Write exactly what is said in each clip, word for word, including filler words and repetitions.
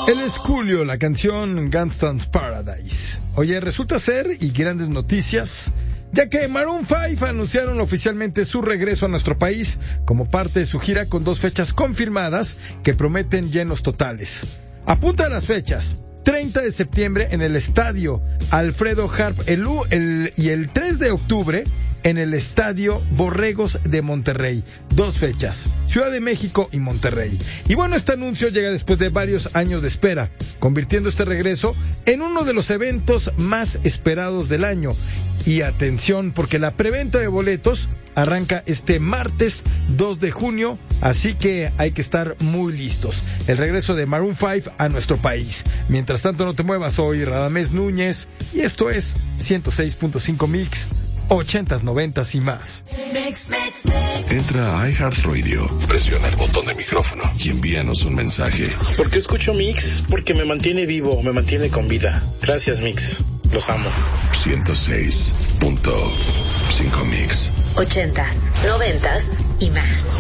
El Esculio, la canción Gangsta's Paradise. Oye, resulta ser, y grandes noticias, ya que Maroon cinco anunciaron oficialmente su regreso a nuestro país como parte de su gira con dos fechas confirmadas que prometen llenos totales. Apunta a las fechas: treinta de septiembre en el Estadio Alfredo Harp el, el, y el tres de octubre en el Estadio Borregos de Monterrey. Dos fechas, Ciudad de México y Monterrey. Y bueno, este anuncio llega después de varios años de espera, convirtiendo este regreso en uno de los eventos más esperados del año. Y atención, porque la preventa de boletos arranca este martes dos de junio, así que hay que estar muy listos. El regreso de Maroon cinco a nuestro país. Mientras tanto, no te muevas, soy Radamés Núñez y esto es ciento seis punto cinco Mix, ochentas, noventas y más. Entra a iHeartRadio, presiona el botón de micrófono y envíanos un mensaje. ¿Por qué escucho Mix? Porque me mantiene vivo, me mantiene con vida. Gracias, Mix. Los amo. ciento seis punto cinco Mix. Ochentas, noventas y más.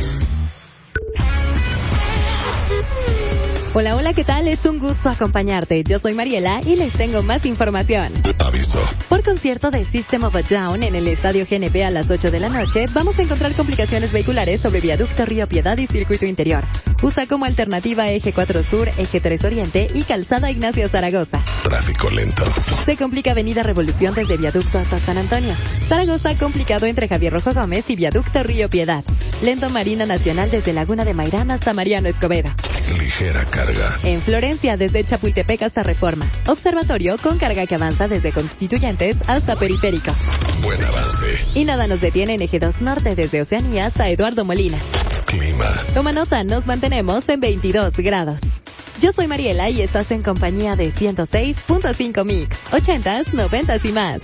Hola, hola, ¿qué tal? Es un gusto acompañarte. Yo soy Mariela y les tengo más información. Aviso. Por concierto de System of a Down en el Estadio G N P a las ocho de la noche, vamos a encontrar complicaciones vehiculares sobre Viaducto Río Piedad y Circuito Interior. Usa como alternativa Eje cuatro Sur, Eje tres Oriente y Calzada Ignacio Zaragoza. Tráfico lento. Se complica Avenida Revolución desde Viaducto hasta San Antonio. Zaragoza complicado entre Javier Rojo Gómez y Viaducto Río Piedad. Lento Marina Nacional desde Laguna de Mairán hasta Mariano Escobedo. Ligera carga. En Florencia desde Chapultepec hasta Reforma. Observatorio con carga que avanza desde Constituyentes hasta Periférico. Buen avance. Y nada nos detiene en Eje dos Norte desde Oceanía hasta Eduardo Molina. Clima. Toma nota, nos mantenemos en veintidós grados. Yo soy Mariela y estás en compañía de ciento seis punto cinco Mix, ochentas, noventas y más.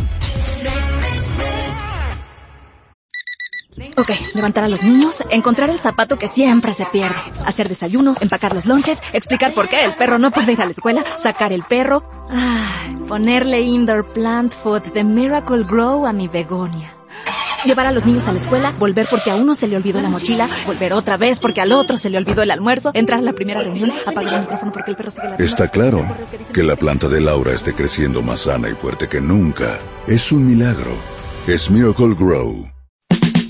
Ok, levantar a los niños, encontrar el zapato que siempre se pierde, hacer desayuno, empacar los lonches, explicar por qué el perro no puede ir a la escuela, sacar el perro, ah, ponerle indoor plant food de Miracle Grow a mi begonia. Llevar a los niños a la escuela, volver porque a uno se le olvidó la mochila, volver otra vez porque al otro se le olvidó el almuerzo, entrar a la primera reunión, apagar el micrófono porque el perro sigue ladrando. Está claro que la planta de Laura esté creciendo más sana y fuerte que nunca. Es un milagro. Es Miracle Grow.